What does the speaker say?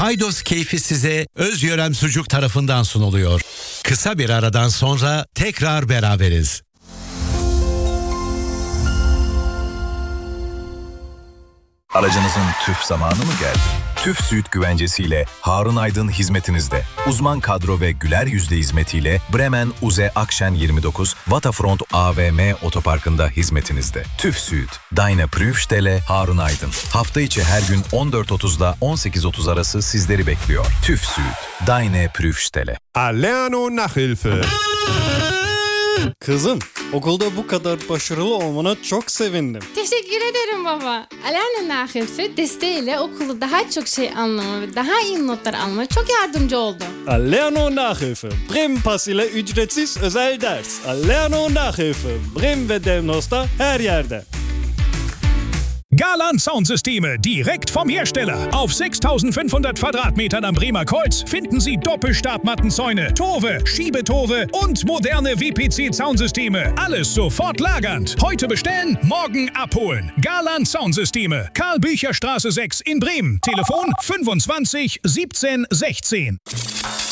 Paydos keyfi size Özyörem Sucuk tarafından sunuluyor. Kısa bir aradan sonra tekrar beraberiz. Aracınızın TÜV zamanı mı geldi? TÜV Süd güvencesiyle Harun Aydın hizmetinizde. Uzman kadro ve güler yüzle hizmetiyle Bremen Uze Akşen 29 Waterfront AVM otoparkında hizmetinizde. TÜV Süd, Deine Prüfstelle Harun Aydın. Hafta içi her gün 14.30'da 18.30 arası sizleri bekliyor. TÜV Süd, Deine Prüfstelle. Alerno Nachhilfe. Kızım, okulda bu kadar başarılı olmana çok sevindim. Teşekkür ederim baba. Alerno Nachhilfe desteğiyle okulu daha çok şey anlama ve daha iyi notlar almama çok yardımcı oldu. Alerno Nachhilfe, Bremen Pass ile ücretsiz özel ders. Alerno Nachhilfe, Bremen ve Delnos'ta her yerde. Garland Soundsysteme, direkt vom Hersteller. Auf 6500 Quadratmetern am Bremer Kreuz finden Sie Doppelstabmattenzäune, Tore, Schiebetore und moderne WPC-Soundsysteme. Alles sofort lagernd. Heute bestellen, morgen abholen. Garland Soundsysteme, Karl-Bücher-Straße 6 in Bremen. Telefon 25 17 16.